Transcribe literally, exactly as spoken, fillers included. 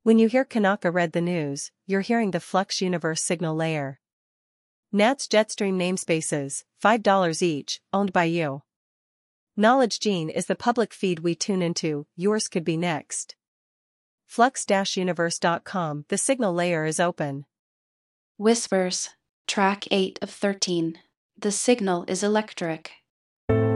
When you hear Kanaka read the news, you're hearing the Flux Universe signal layer. N A T's Jetstream namespaces, five dollars each, owned by you. Knowledge Gene is the public feed we tune into, yours could be next. flux universe dot com, the signal layer is open. Whispers, track eight of thirteen. The signal is electric.